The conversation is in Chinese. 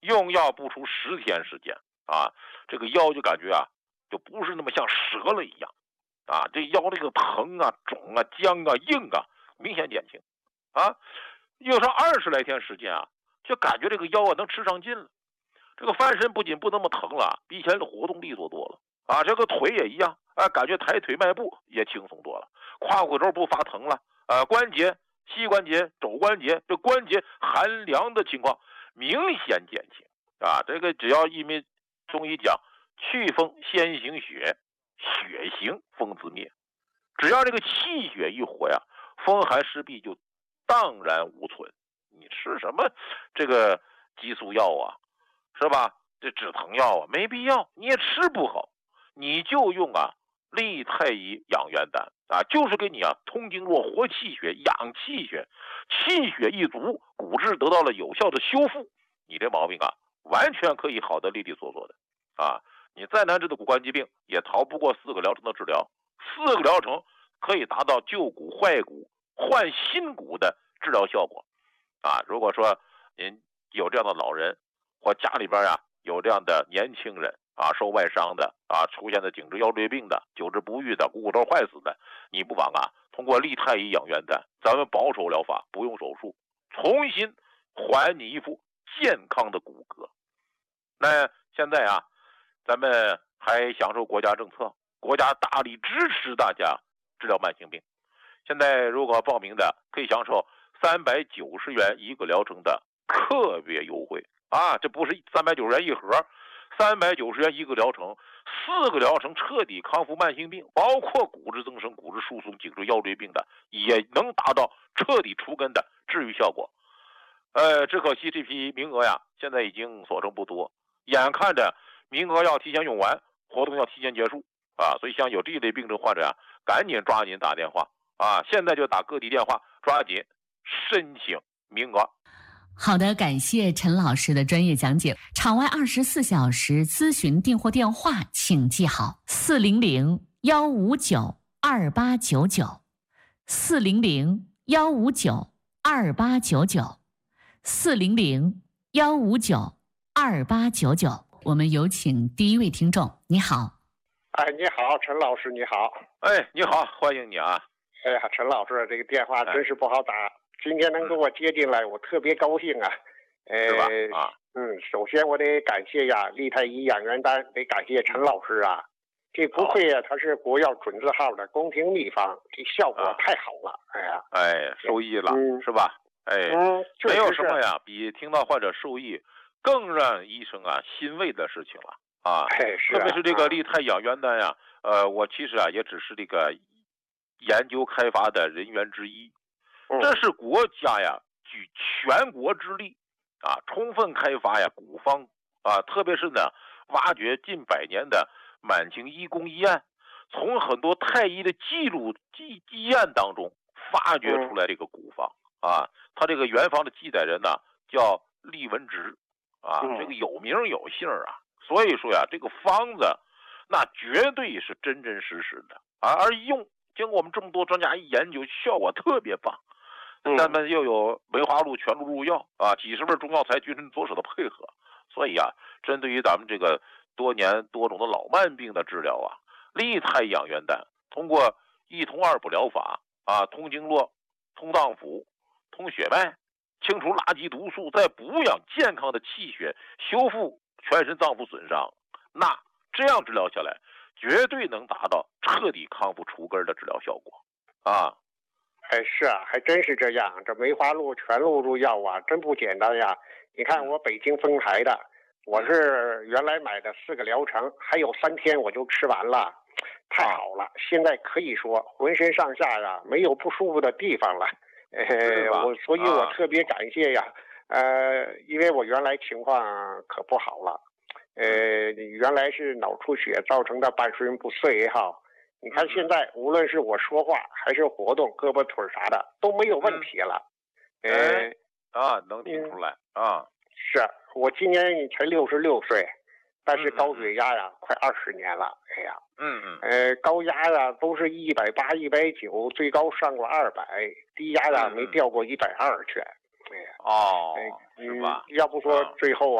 用药不出10天时间啊，这个腰就感觉啊，就不是那么像折了一样啊，这腰这个疼啊、肿啊、僵啊、硬啊，明显减轻啊。用上20来天时间啊，就感觉这个腰啊能吃上劲了。这个翻身不仅不那么疼了，比以前的活动利索多了啊。这个腿也一样啊，感觉抬腿迈步也轻松多了，胯骨轴不发疼了啊，关节、膝关节、肘关节这关节寒凉的情况明显减轻啊。这个只要因为中医讲祛风先行血，血行风自灭，只要这个气血一活呀，风寒湿痹就荡然无存。你吃什么这个激素药啊，是吧？这止疼药啊，没必要，你也吃不好，你就用利太乙养元丹啊，就是给你通经络、活气血、养气血，气血一足，骨质得到了有效的修复，你这毛病完全可以好的利利索索的啊。你再难治的骨关疾病，也逃不过4个疗程的治疗，4个疗程可以达到救骨坏骨、换新骨的治疗效果啊。如果说您有这样的老人，或家里边有这样的年轻人受外伤的出现的颈椎腰椎病的、久治不愈的、股骨头坏死的，你不妨通过利太乙养元丹，咱们保守疗法，不用手术，重新还你一副健康的骨骼。那现在咱们还享受国家政策，国家大力支持大家治疗慢性病。现在如果报名的，可以享受390元一个疗程的特别优惠啊！这不是390元一盒，390元一个疗程，4个疗程彻底康复慢性病，包括骨质增生、骨质疏松、颈椎腰椎病的，也能达到彻底除根的治愈效果。只可惜这批名额现在已经所剩不多，眼看着名额要提前用完，活动要提前结束啊！所以像有这一类病症患者赶紧抓紧打电话啊！现在就打各地电话，抓紧申请名额。 好的，感谢陈老师的专业讲解。场外24小时咨询订货电话，请记好，400-159-2899，400-159-2899。我们有请第一位听众，你好。 你好，陈老师，你好。 你好，欢迎你啊。 陈老师，这个电话真是不好打，今天能给我接进来，我特别高兴啊。 是吧？ 首先我得感谢利太乙养元丹，得感谢陈老师啊。这不愧他是国药准字号的宫廷秘方，这效果太好了。 受益了，是吧？没有什么比听到患者受益更让医生欣慰的事情了啊。特别是这个利太乙养元丹我其实也只是这个研究开发的人员之一，这是国家举全国之力充分开发古方特别是挖掘近100年的满清医工医案，从很多太医的记录医案当中发掘出来这个古方他这个原方的记载人叫厉文直这个有名有姓所以说这个方子那绝对是真真实实的而经过我们这么多专家一研究，效果特别棒。咱们又有梅花鹿全鹿入药几十味中药材君臣佐使的配合，所以针对于咱们这个多年多种的老慢病的治疗利太乙养元丹通过一通二补疗法通经络、通脏腑、通血脉，清除垃圾毒素，再补养健康的气血，修复全身脏腑损伤，那这样治疗下来绝对能达到彻底康复除根的治疗效果是还真是这样。这梅花鹿全鹿入药真不简单呀。你看我北京丰台的，我是原来买的4个疗程，还有3天我就吃完了，太好了。现在可以说浑身上下没有不舒服的地方了。所以我特别感谢因为我原来情况可不好了，原来是脑出血造成的半身不遂也好，你看现在无论是我说话还是活动胳膊腿啥的都没有问题了。 能听出来是我今年才66岁，但是高血压快20年了。高压都是180、190，最高上过200，低压没掉过120去。 是吧？ 要不说最后